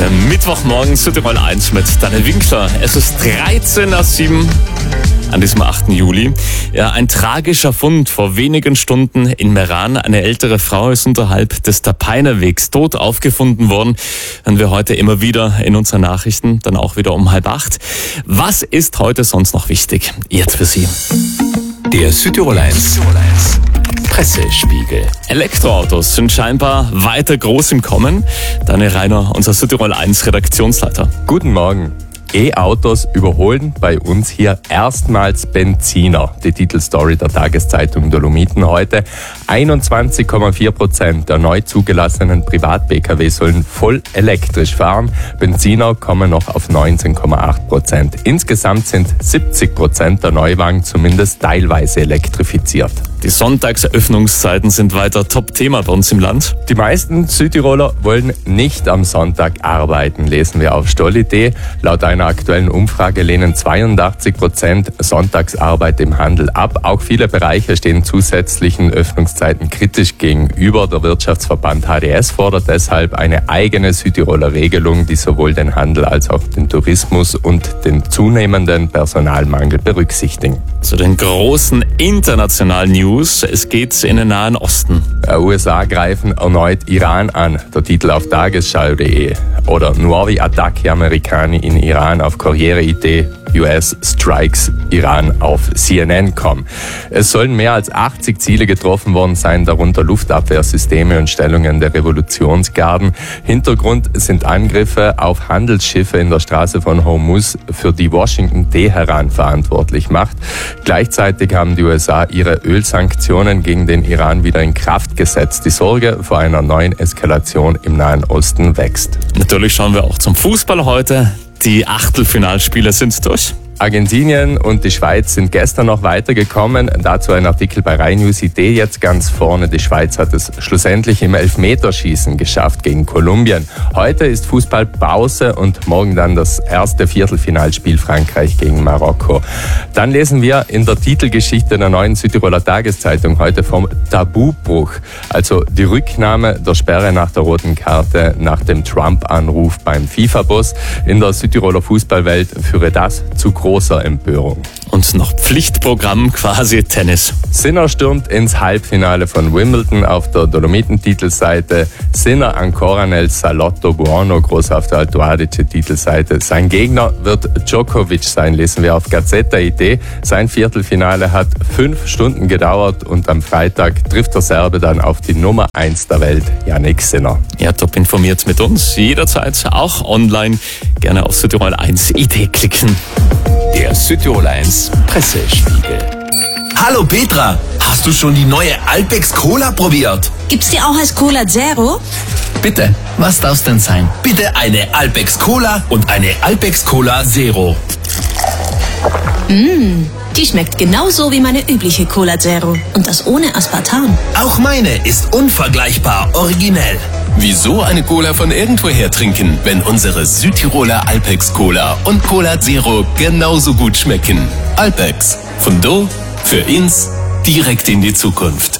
Der Mittwochmorgen Südtirol 1 mit Daniel Winkler. Es ist 13:07 an diesem 8. Juli. Ja, ein tragischer Fund vor wenigen Stunden in Meran. Eine ältere Frau ist unterhalb des Tapeinerwegs tot aufgefunden worden. Hören wir heute immer wieder in unseren Nachrichten, dann auch wieder um 7:30. Was ist heute sonst noch wichtig? Jetzt für Sie. Der Südtirol 1 Pressespiegel. Elektroautos sind scheinbar weiter groß im Kommen. Daniel Reiner, unser Südtirol 1 Redaktionsleiter. Guten Morgen. E-Autos überholen bei uns hier erstmals Benziner. Die Titelstory der Tageszeitung Dolomiten heute. 21,4% der neu zugelassenen Privat-Pkw sollen voll elektrisch fahren. Benziner kommen noch auf 19,8%. Insgesamt sind 70% der Neuwagen zumindest teilweise elektrifiziert. Die Sonntagsöffnungszeiten sind weiter Top-Thema bei uns im Land. Die meisten Südtiroler wollen nicht am Sonntag arbeiten, lesen wir auf Stolli.de. Laut einer aktuellen Umfrage lehnen 82% Sonntagsarbeit im Handel ab. Auch viele Bereiche stehen zusätzlichen Öffnungszeiten kritisch gegenüber. Der Wirtschaftsverband HDS fordert deshalb eine eigene Südtiroler Regelung, die sowohl den Handel als auch den Tourismus und den zunehmenden Personalmangel berücksichtigen. Zu den großen internationalen News. Es geht in den Nahen Osten. USA greifen erneut Iran an. Der Titel auf tagesschau.de. Oder Nuovi attacchi americani in Iran auf Corriere.it. US strikes Iran auf CNN.com. Es sollen mehr als 80 Ziele getroffen worden sein, darunter Luftabwehrsysteme und Stellungen der Revolutionsgarden. Hintergrund sind Angriffe auf Handelsschiffe in der Straße von Hormuz, für die Washington Teheran verantwortlich macht. Gleichzeitig haben die USA ihre Ölsanktionen gegen den Iran wieder in Kraft gesetzt. Die Sorge vor einer neuen Eskalation im Nahen Osten wächst. Natürlich schauen wir auch zum Fußball heute. Die Achtelfinalspiele sind durch. Argentinien und die Schweiz sind gestern noch weitergekommen. Dazu ein Artikel bei RheinNews.it jetzt ganz vorne. Die Schweiz hat es schlussendlich im Elfmeterschießen geschafft gegen Kolumbien. Heute ist Fußballpause und morgen dann das erste Viertelfinalspiel Frankreich gegen Marokko. Dann lesen wir in der Titelgeschichte der neuen Südtiroler Tageszeitung heute vom Tabubruch. Also die Rücknahme der Sperre nach der roten Karte nach dem Trump-Anruf beim FIFA-Boss. In der Südtiroler Fußballwelt führe das zu großer Empörung. Und noch Pflichtprogramm, quasi Tennis. Sinner stürmt ins Halbfinale von Wimbledon auf der Dolomiten-Titelseite. Sinner ancora nel salotto buono, groß auf der Alto Adige-Titelseite. Sein Gegner wird Djokovic sein, lesen wir auf Gazzetta.it. Sein Viertelfinale hat 5 Stunden gedauert und am Freitag trifft der Serbe dann auf die Nummer 1 der Welt, Jannik Sinner. Ja, top informiert mit uns. Jederzeit auch online. Gerne auf Südtirol 1.it klicken. Der Südtirol 1 Pressespiegel. Hallo Petra, hast du schon die neue Alpex Cola probiert? Gibt's die auch als Cola Zero? Bitte, was darf's denn sein? Bitte eine Alpex Cola und eine Alpex Cola Zero. Die schmeckt genauso wie meine übliche Cola Zero. Und das ohne Aspartam. Auch meine ist unvergleichbar originell. Wieso eine Cola von irgendwoher trinken, wenn unsere Südtiroler Alpex Cola und Cola Zero genauso gut schmecken? Alpex, von do, für ins, direkt in die Zukunft.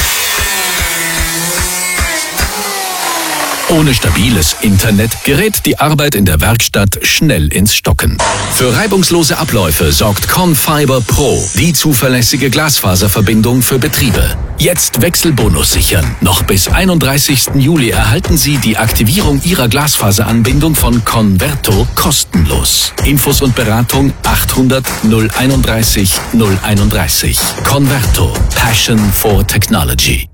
Ohne stabiles Internet gerät die Arbeit in der Werkstatt schnell ins Stocken. Für reibungslose Abläufe sorgt Confiber Pro, die zuverlässige Glasfaserverbindung für Betriebe. Jetzt Wechselbonus sichern. Noch bis 31. Juli erhalten Sie die Aktivierung Ihrer Glasfaseranbindung von Converto kostenlos. Infos und Beratung 800 031 031. Converto. Passion for Technology.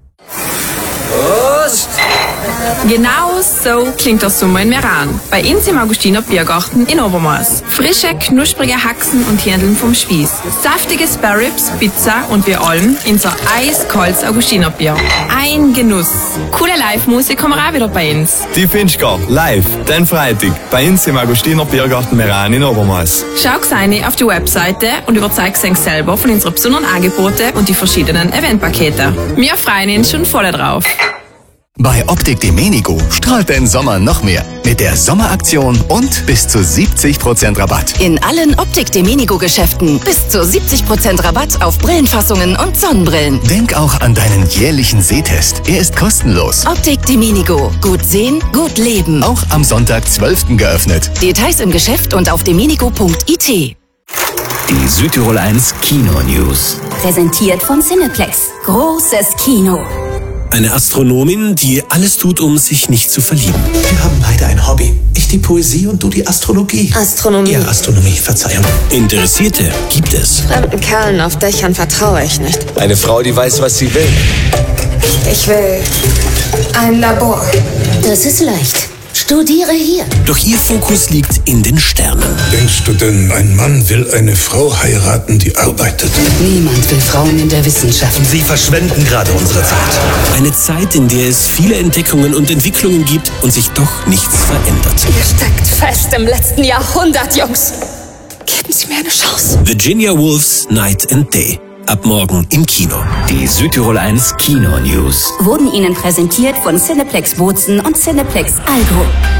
Genau so klingt der Sommer in Meran. Bei uns im Augustiner Biergarten in Obermaß. Frische, knusprige Haxen und Hähndeln vom Spieß. Saftige Sparrows, Pizza und wir allem unser eiskaltes Augustiner Bier. Ein Genuss. Coole Live-Musik kommen auch wieder bei uns. Die Finchgar live, den Freitag, bei uns im Augustiner Biergarten Meran in Obermaß. Schau rein auf die Webseite und überzeug dich selber von unseren besonderen Angeboten und die verschiedenen Eventpakete. Wir freuen uns schon voll drauf. Bei Optik Demenigo strahlt dein Sommer noch mehr. Mit der Sommeraktion und bis zu 70% Rabatt. In allen Optik Demenigo Geschäften bis zu 70% Rabatt auf Brillenfassungen und Sonnenbrillen. Denk auch an deinen jährlichen Sehtest. Er ist kostenlos. Optik Demenigo. Gut sehen, gut leben. Auch am Sonntag 12. geöffnet. Details im Geschäft und auf demenigo.it. Die Südtirol 1 Kino News. Präsentiert von Cineplex. Großes Kino. Eine Astronomin, die alles tut, um sich nicht zu verlieben. Wir haben beide ein Hobby. Ich die Poesie und du die Astrologie. Astronomie. Ja, Astronomie, Verzeihung. Interessierte gibt es. Fremden Kerlen auf Dächern vertraue ich nicht. Eine Frau, die weiß, was sie will. Ich will ein Labor. Das ist leicht. Studiere hier. Doch ihr Fokus liegt in den Sternen. Denkst du denn, ein Mann will eine Frau heiraten, die arbeitet? Niemand will Frauen in der Wissenschaft. Sie verschwenden gerade unsere Zeit. Eine Zeit, in der es viele Entdeckungen und Entwicklungen gibt und sich doch nichts verändert. Ihr steckt fest im letzten Jahrhundert, Jungs. Geben Sie mir eine Chance. Virginia Woolf's Night and Day. Ab morgen im Kino. Die Südtirol 1 Kino News. Wurden Ihnen präsentiert von Cineplex Bozen und Cineplex Allgäu.